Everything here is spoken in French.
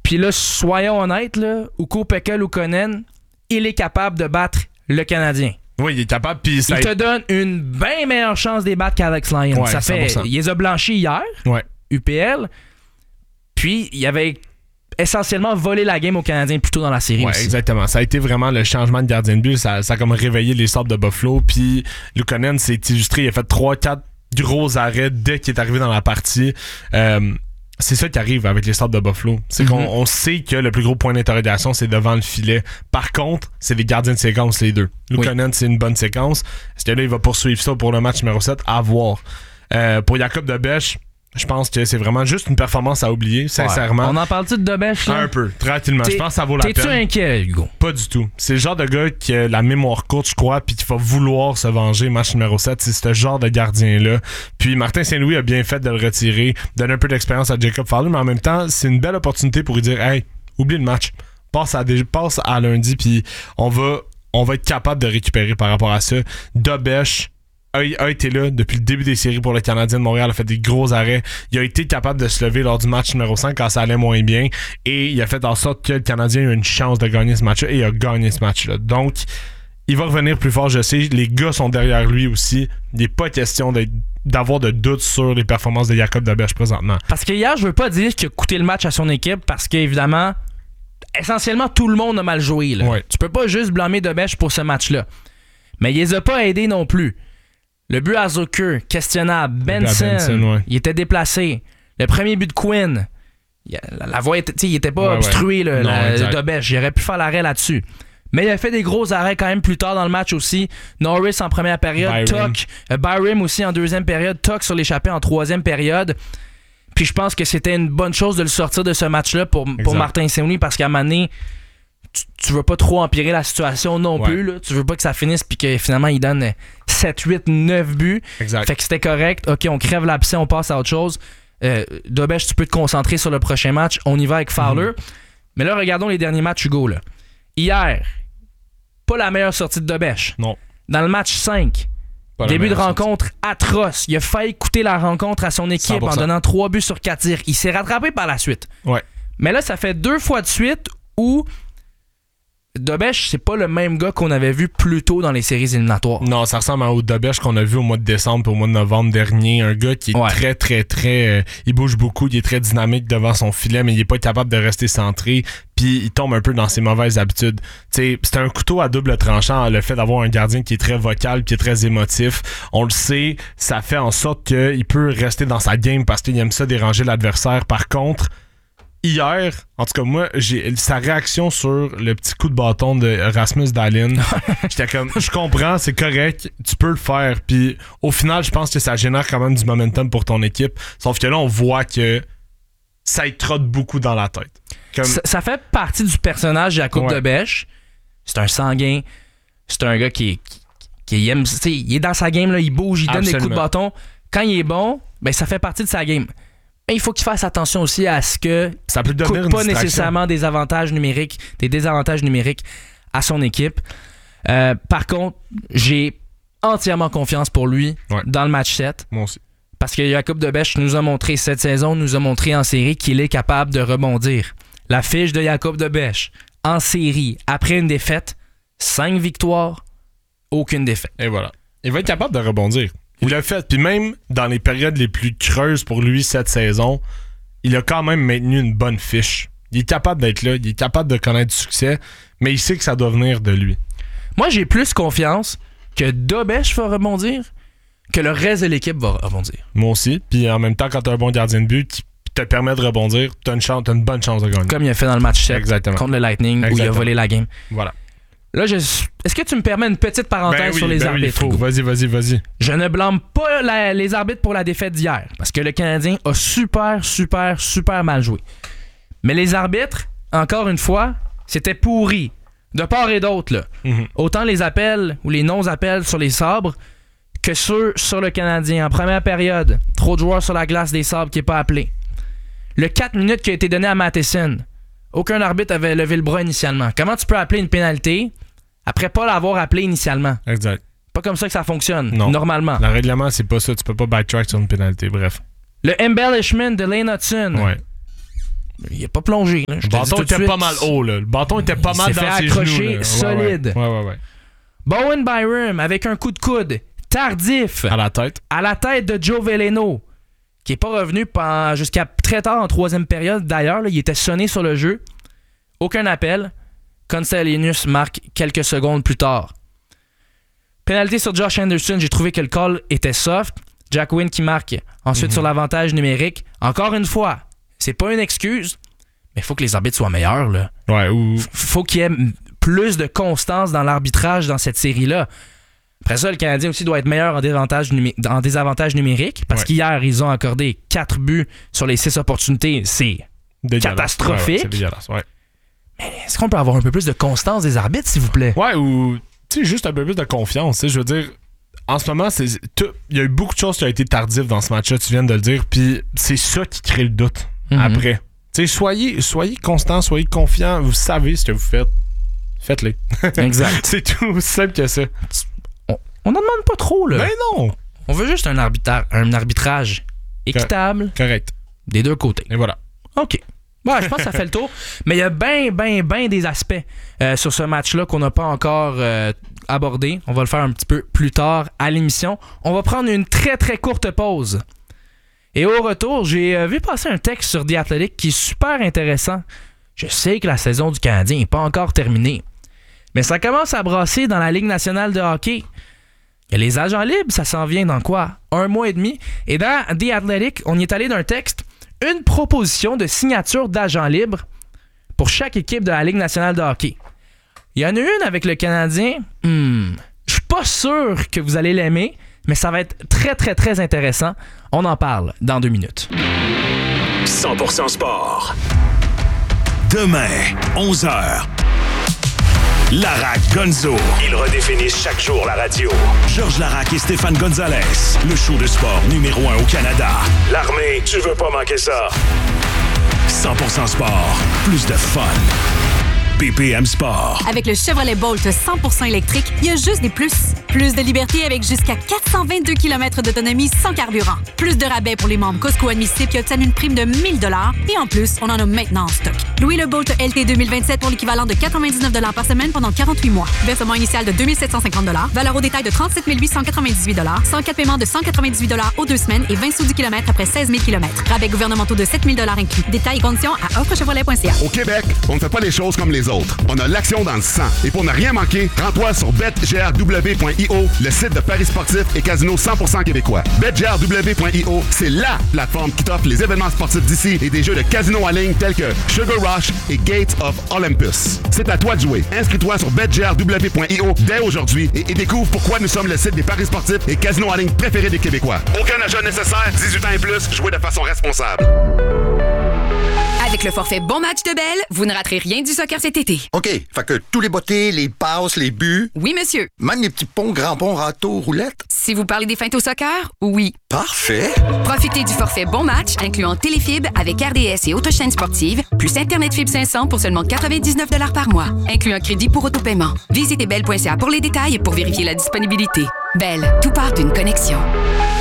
Puis là, soyons honnêtes, là, Ukko-Pekka Luukkonen, il est capable de battre le Canadien. Oui, il est capable. Puis il te donne une bien meilleure chance de les battre qu'Alex Lyon. Ouais, ça fait, 100%. il les a blanchis hier, UPL. Puis il avait essentiellement volé la game aux Canadiens plus tôt dans la série aussi. Exactement. Ça a été vraiment le changement de gardien de but. Ça a comme réveillé les Sabres de Buffalo. Puis Luukkonen s'est illustré. Il a fait 3-4 gros arrêts dès qu'il est arrivé dans la partie. C'est ça qui arrive avec les Sabres de Buffalo. C'est qu'on sait que le plus gros point d'interrogation, c'est devant le filet. Par contre, c'est les gardiens de séquence, les deux. Luukkonen, c'est une bonne séquence. Est-ce que là, il va poursuivre ça pour le match numéro 7? À voir. Pour Jacob Debèche, je pense que c'est vraiment juste une performance à oublier, sincèrement. On en parle-tu de Debèche, là? Un peu, tranquillement. Je pense que ça vaut la peine. T'es-tu inquiet, Hugo? Pas du tout. C'est le genre de gars qui a la mémoire courte, je crois, puis qui va vouloir se venger. Match numéro 7, c'est ce genre de gardien-là. Puis Martin Saint-Louis a bien fait de le retirer, donner un peu d'expérience à Jacob Fowler, mais en même temps, c'est une belle opportunité pour lui dire « Hey, oublie le match. Passe à lundi, puis on va être capable de récupérer par rapport à ça. » Debèche a été là depuis le début des séries pour le Canadien de Montréal, a fait des gros arrêts. Il a été capable de se lever lors du match numéro 5 quand ça allait moins bien et il a fait en sorte que le Canadien a eu une chance de gagner ce match-là et il a gagné ce match-là. Donc, il va revenir plus fort, je sais. Les gars sont derrière lui aussi. Il n'est pas question d'avoir de doutes sur les performances de Jacob Debèche présentement. Parce que hier, je veux pas dire qu'il a coûté le match à son équipe parce qu'évidemment, essentiellement, tout le monde a mal joué. Là. Ouais. Tu peux pas juste blâmer Debèche pour ce match-là. Mais il les a pas aidés non plus. Le but à Zucker, questionnable. Benson, il était déplacé. Le premier but de Quinn, la voie était, il était pas obstrué, Debèche. Il aurait pu faire l'arrêt là-dessus. Mais il a fait des gros arrêts quand même plus tard dans le match aussi. Norris en première période, Byram aussi en deuxième période, Tuck sur l'échappée en troisième période. Puis je pense que c'était une bonne chose de le sortir de ce match-là pour Martin Saint-Louis parce qu'à un moment donné, tu veux pas trop empirer la situation non plus. Là. Tu veux pas que ça finisse puis que finalement il donne 7, 8, 9 buts. Exact. Fait que c'était correct. OK, on crève l'abcès, on passe à autre chose. Debèche, tu peux te concentrer sur le prochain match. On y va avec Fowler. Mais là, regardons les derniers matchs, Hugo. Là. Hier, pas la meilleure sortie de Debèche. Non. Dans le match 5, début de rencontre atroce. Il a failli coûter la rencontre à son équipe 100%. En donnant 3 buts sur 4 tirs. Il s'est rattrapé par la suite. Ouais. Mais là, ça fait 2 fois de suite où Debèche, c'est pas le même gars qu'on avait vu plus tôt dans les séries éliminatoires. Non, ça ressemble à Debèche qu'on a vu au mois de décembre et au mois de novembre dernier. Un gars qui est très... il bouge beaucoup, il est très dynamique devant son filet, mais il est pas capable de rester centré, puis il tombe un peu dans ses mauvaises habitudes. T'sais, c'est un couteau à double tranchant, le fait d'avoir un gardien qui est très vocal, qui est très émotif. On le sait, ça fait en sorte qu'il peut rester dans sa game parce qu'il aime ça déranger l'adversaire. Par contre, hier, en tout cas moi, j'ai sa réaction sur le petit coup de bâton de Rasmus Dahlin. J'étais comme, je comprends, c'est correct, tu peux le faire. Puis au final, je pense que ça génère quand même du momentum pour ton équipe. Sauf que là, on voit que ça y trotte beaucoup dans la tête. Comme... Ça fait partie du personnage de Jacob Debèche. C'est un sanguin. C'est un gars qui aime, il est dans sa game, là, il bouge, il donne des coups de bâton. Quand il est bon, ben ça fait partie de sa game. Mais il faut qu'il fasse attention aussi à ce que ça peut devenir coûte pas nécessairement des désavantages numériques à son équipe. Par contre, j'ai entièrement confiance pour lui dans le match 7. Moi aussi. Parce que Jacob Debèche nous a montré cette saison, nous a montré en série qu'il est capable de rebondir. La fiche de Jacob Debèche en série, après une défaite, 5 victoires, aucune défaite. Et voilà. Il va être capable de rebondir. Il l'a fait. Puis même dans les périodes les plus creuses pour lui cette saison, il a quand même maintenu une bonne fiche. Il est capable d'être là, il est capable de connaître du succès, mais il sait que ça doit venir de lui. Moi, j'ai plus confiance que Debèche va rebondir que le reste de l'équipe va rebondir. Moi aussi. Puis en même temps, quand tu as un bon gardien de but qui te permet de rebondir, tu as une bonne chance de gagner. Comme il a fait dans le match 7 contre le Lightning où il a volé la game. Voilà. Là, est-ce que tu me permets une petite parenthèse sur les arbitres? Oui, vas-y. Je ne blâme pas les arbitres pour la défaite d'hier, parce que le Canadien a super mal joué. Mais les arbitres, encore une fois, c'était pourri. De part et d'autre, là. Autant les appels ou les non-appels sur les Sabres que ceux sur le Canadien. En première période, trop de joueurs sur la glace des Sabres qui n'est pas appelé. Le 4 minutes qui a été donné à Matheson, aucun arbitre avait levé le bras initialement. Comment tu peux appeler une pénalité après pas l'avoir appelé initialement? Exact. Pas comme ça que ça fonctionne, non. Normalement. Le règlement, c'est pas ça. Tu peux pas backtrack sur une pénalité, bref. Le embellishment de Lane Hudson. Il n'a pas plongé. Là. Le bâton était pas mal haut. Là. Le bâton était pas mal dans ses genoux. Il s'est fait accrocher solide. Ouais. Bowen Byram avec un coup de coude tardif. À la tête de Joe Veleno, qui n'est pas revenu jusqu'à très tard en troisième période. D'ailleurs, là, il était sonné sur le jeu. Aucun appel. Constellinus marque quelques secondes plus tard. Pénalité sur Josh Anderson. J'ai trouvé que le call était soft. Jack Wynn qui marque ensuite sur l'avantage numérique. Encore une fois, c'est pas une excuse, mais il faut que les arbitres soient meilleurs. Là. Faut qu'il y ait plus de constance dans l'arbitrage dans cette série-là. Après ça, le Canadien aussi doit être meilleur en désavantage numérique, parce qu'hier, ils ont accordé 4 buts sur les 6 opportunités. C'est catastrophique. C'est dégueulasse, Mais est-ce qu'on peut avoir un peu plus de constance des arbitres, s'il vous plaît? Ouais, ou juste un peu plus de confiance. Je veux dire, en ce moment, il y a eu beaucoup de choses qui ont été tardives dans ce match-là, tu viens de le dire, puis c'est ça qui crée le doute après. Soyez constant, soyez confiant, vous savez ce que vous faites. Faites-les. Exact. C'est tout aussi simple que ça. On n'en demande pas trop, là. Ben non! On veut juste un arbitrage équitable. Correct. Des deux côtés. Et voilà. OK. Ouais, je pense que ça fait le tour. Mais il y a bien des aspects sur ce match-là qu'on n'a pas encore abordé. On va le faire un petit peu plus tard à l'émission. On va prendre une très, très courte pause. Et au retour, j'ai vu passer un texte sur The Athletic qui est super intéressant. Je sais que la saison du Canadien n'est pas encore terminée. Mais ça commence à brasser dans la Ligue nationale de hockey. Il y a les agents libres, ça s'en vient dans quoi? 1 mois et demi. Et dans The Athletic, on y est allé d'un texte, une proposition de signature d'agents libres pour chaque équipe de la Ligue nationale de hockey. Il y en a une avec le Canadien. Je suis pas sûr que vous allez l'aimer, mais ça va être très, très, très intéressant. On en parle dans 2 minutes. 100% sport. Demain, 11h. Larac Gonzo. Ils redéfinissent chaque jour la radio. Georges Larac et Stéphane Gonzalez. Le show de sport numéro 1 au Canada. L'armée, tu veux pas manquer ça. 100% sport. Plus de fun. BPM Sport. Avec le Chevrolet Bolt 100% électrique, il y a juste des plus. Plus de liberté avec jusqu'à 422 km d'autonomie sans carburant. Plus de rabais pour les membres Costco admissibles qui obtiennent une prime de 1 000 $. Et en plus, on en a maintenant en stock. Louez le Bolt LT 2027 pour l'équivalent de 99 $ par semaine pendant 48 mois. Versement initial de 2 750 $. Valeur au détail de 37 898 $. 104 paiements de 198 $ aux 2 semaines et 20 sous du kilomètre après 16 000 km. Rabais gouvernementaux de 7 000 $ inclus. Détails et conditions à offrechevrolet.ca. Au Québec, on ne fait pas les choses comme les autres. On a l'action dans le sang. Et pour ne rien manquer, rends-toi sur betgrw.io, le site de paris sportifs et casino 100% québécois. betgrw.io, c'est LA plateforme qui t'offre les événements sportifs d'ici et des jeux de casino en ligne tels que Sugar Rush et Gates of Olympus. C'est à toi de jouer. Inscris-toi sur betgrw.io dès aujourd'hui et découvre pourquoi nous sommes le site des paris sportifs et casinos en ligne préférés des Québécois. Aucun achat nécessaire, 18 ans et plus, jouez de façon responsable. Avec le forfait Bon Match de Bell, vous ne raterez rien du soccer cet été. OK, fait que tous les bottées, les passes, les buts... Oui, monsieur. Même les petits ponts, grands ponts, râteaux, roulettes... Si vous parlez des feintes au soccer, oui. Parfait! Profitez du forfait Bon Match, incluant téléfibre avec RDS et autres chaînes sportives, plus Internet Fibre 500 pour seulement 99 $ par mois, inclut un crédit pour autopaiement. Visitez bell.ca pour les détails et pour vérifier la disponibilité. Bell, tout part d'une connexion.